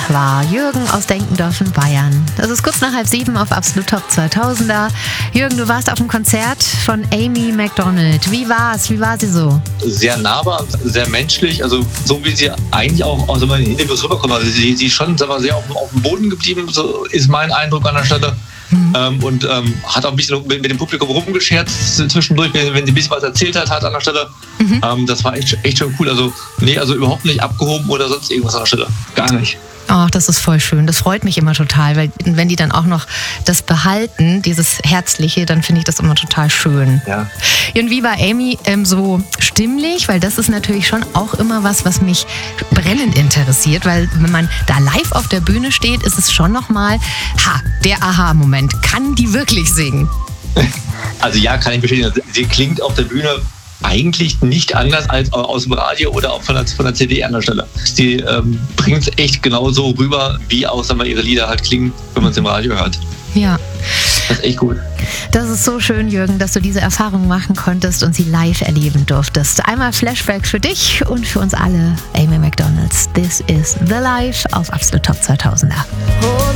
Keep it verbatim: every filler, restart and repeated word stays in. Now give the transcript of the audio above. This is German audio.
war Jürgen aus Denkendorf, Bayern. Das ist kurz nach halb sieben auf Absolut Top zweitausender. Jürgen, du warst auf dem Konzert von Amy Macdonald. Wie war's? Wie war sie so? Sehr nahbar, sehr menschlich, also so wie sie eigentlich auch aus den Interviews rüberkommt. Also sie, sie ist schon sehr auf, auf dem Boden geblieben, so ist mein Eindruck an der Stelle. Mhm. Ähm, und ähm, hat auch ein bisschen mit, mit dem Publikum rumgescherzt zwischendurch, wenn, wenn sie ein bisschen was erzählt hat, hat an der Stelle. Mhm. Ähm, das war echt, echt schon cool. Also, nee, also überhaupt nicht abgehoben oder sonst irgendwas an der Stelle. Gar nicht. Ach, das ist voll schön. Das freut mich immer total, weil wenn die dann auch noch das behalten, dieses Herzliche, dann finde ich das immer total schön. Ja. Und wie war Amy ähm, so stimmlich? Weil das ist natürlich schon auch immer was, was mich brennend interessiert, weil wenn man da live auf der Bühne steht, ist es schon nochmal, ha, der Aha-Moment. Kann die wirklich singen? Also ja, kann ich bestätigen. Sie klingt auf der Bühne eigentlich nicht anders als aus dem Radio oder auch von der, von der C D an der Stelle. Sie ähm, bringt es echt genauso rüber, wie auch sagen wir, ihre Lieder halt klingen, wenn man es im Radio hört. Ja. Das ist echt gut. Das ist so schön, Jürgen, dass du diese Erfahrung machen konntest und sie live erleben durftest. Einmal Flashback für dich und für uns alle. Amy Macdonald. This is The Life auf Absolut Top zweitausender.